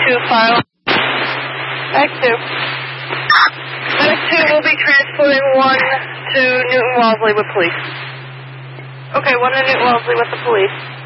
file. Back 2. Back 2 will be transporting 1 to Newton Wellesley with police. Okay, 1 to Newton Wellesley with the police.